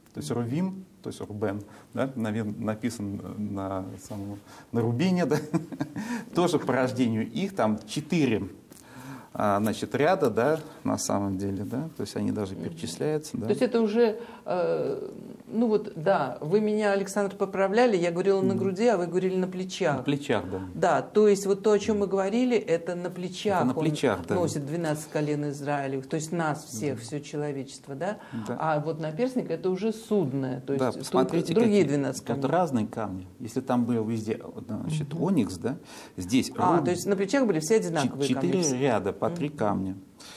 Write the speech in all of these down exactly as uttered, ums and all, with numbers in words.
То есть Рувим, то есть Рубен, да, написан на, самом, на Рубине, да, тоже по рождению их, там четыре значит, ряда, да, на самом деле, да, то есть они даже перечисляются. Да. То есть это уже, э, ну вот, да, вы меня, Александр, поправляли, я говорила на груди, а вы говорили на плечах. На плечах, да. Да, то есть вот то, о чем мы говорили, это на плечах. Это на плечах, он да. носит двенадцать колен Израилевых, то есть нас всех, да. Все человечество, да? Да. А вот наперстник это уже судное, то есть да, посмотрите, другие какие, двенадцать колен. Вот разные камни. Если там был везде, значит, угу. оникс, да, здесь... А, руб... то есть на плечах были все одинаковые Четыре камни. ряда по три камня.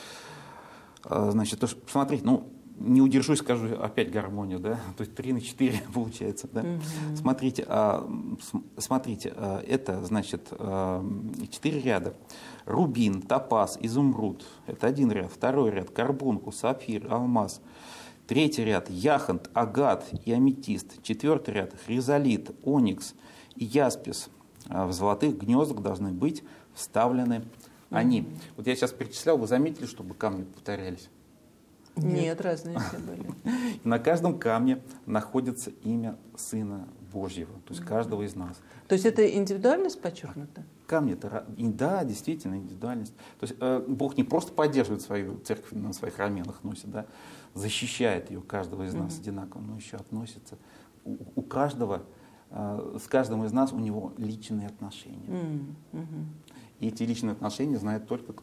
Значит, то, что, посмотрите, ну, не удержусь, скажу опять гармонию, да, то есть три на четыре получается, да. Угу. Смотрите, а, смотрите, а, это, значит, четыре ряда. Рубин, топаз, изумруд, это один ряд. Второй ряд, карбункул, сапфир, алмаз. Третий ряд, яхонт, агат и аметист. Четвертый ряд, хризолит, оникс и яспис. В золотых гнездах должны быть вставлены они. Mm-hmm. Вот я сейчас перечислял, вы заметили, чтобы камни повторялись? Нет, Нет разные все были. На каждом камне находится имя Сына Божьего, то есть mm-hmm. каждого из нас. То есть это индивидуальность подчеркнута? Камни, это, да, действительно, индивидуальность. То есть э, Бог не просто поддерживает свою церковь, на своих раменах носит, да, защищает ее, каждого из нас mm-hmm. одинаково, но еще относится. У, у каждого, э, с каждым из нас у него личные отношения. Mm-hmm. И эти личные отношения знает только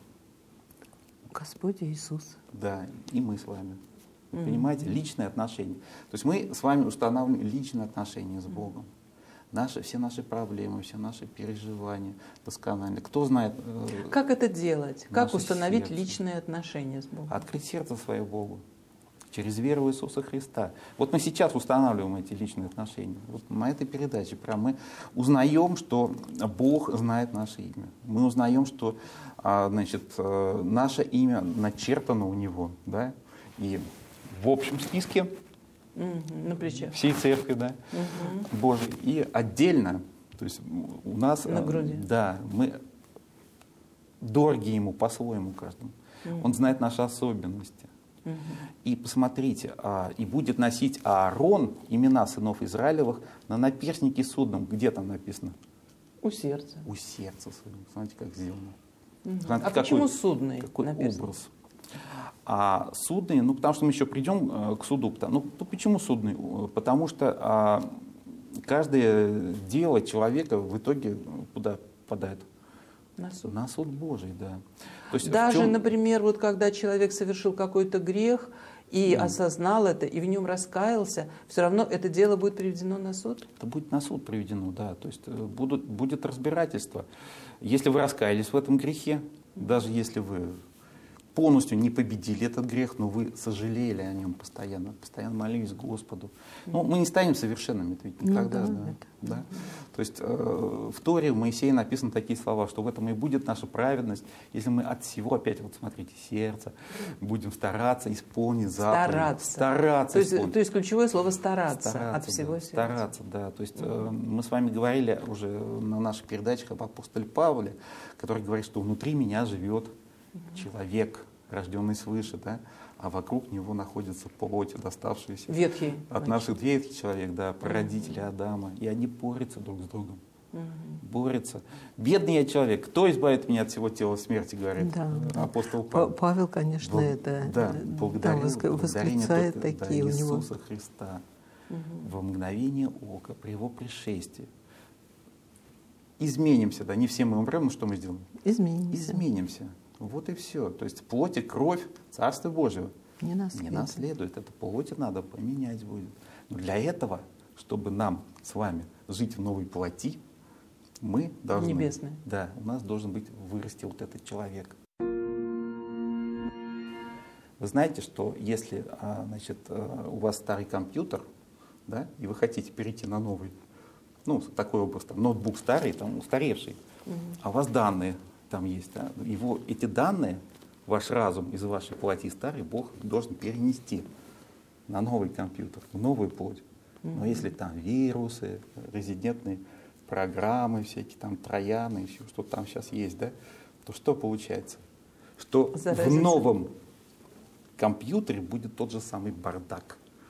Господь Иисус. Да, и мы с вами. Mm-hmm. Понимаете, личные отношения. То есть мы с вами устанавливаем личные отношения с Богом. Наши, все наши проблемы, все наши переживания досконально. Кто знает... Э, как это делать? Как установить сердце. Личные отношения с Богом? Открыть сердце свое Богу. Через веру в Иисуса Христа. Вот мы сейчас устанавливаем эти личные отношения. Вот на этой передаче прям мы узнаем, что Бог знает наше имя. Мы узнаем, что значит, наше имя начертано у Него. Да? И в общем списке угу, на плечах. Всей церкви, да, угу. Божией. И отдельно, то есть у нас... На груди. Да, мы дороги Ему по-своему каждому. Угу. Он знает наши особенности. Угу. И посмотрите, а, и будет носить Аарон имена сынов Израилевых на наперстнике судном. Где там написано? У сердца. У сердца своего. Смотрите, как сделано. Угу. Смотрите, а какой, почему судный? Какой наперстник? образ. А судный, ну потому что мы еще придем э, к суду. Ну, ну почему судный? Потому что а, каждое дело человека в итоге куда попадает? На суд. На суд Божий, да. То есть даже, чем... например, вот когда человек совершил какой-то грех и mm. осознал это, и в нем раскаялся, все равно это дело будет приведено на суд? Это будет на суд приведено, да. То есть будут, будет разбирательство. Если вы раскаялись в этом грехе, даже если вы полностью не победили этот грех, но вы сожалели о нем постоянно, постоянно молились Господу. Ну, мы не станем совершенными, это ведь никогда. Ну, да, да, да. Да? То есть э, в Торе, в Моисее написаны такие слова, что в этом и будет наша праведность, если мы от всего, опять вот смотрите, сердца, будем стараться исполнить заповедь. Стараться. Стараться то, есть, исполнить. то есть ключевое слово стараться, стараться от всего да, сердца. Стараться, да. То есть э, мы с вами говорили уже на наших передачах об апостоле Павле, который говорит, что внутри меня живет человек, рожденный свыше, да, а вокруг него находится плоть, доставшаяся ветхий, от наших ветхий человек, да, прародители Адама, и они борются друг с другом, угу. борются. Бедный я человек, кто избавит меня от всего тела смерти, говорит да, апостол Павел. Павел, конечно, Бог, это да, благодарю, да, восклицает только, такие да, у него. Иисуса Христа угу. во мгновение ока, при его пришествии. Изменимся, да, не все мы умрем, но что мы сделаем? Изменимся. Изменимся. Вот и все. То есть плоть и кровь Царства Божьего не наследует. не наследует. Это плоть надо поменять будет. Но для этого, чтобы нам с вами жить в новой плоти, мы должны... Небесной. Да, у нас должен быть вырасти вот этот человек. Вы знаете, что если значит, у вас старый компьютер, да, и вы хотите перейти на новый, ну, такой образ, там, ноутбук старый, там, устаревший, угу. а у вас данные там есть, да, его, эти данные, ваш разум из вашей плоти старый, Бог должен перенести на новый компьютер, в новую плоть. Mm-hmm. Но если там вирусы, резидентные программы, всякие там трояны, еще что-то там сейчас есть, да, то что получается? Что Заразиться. В новом компьютере будет тот же самый бардак.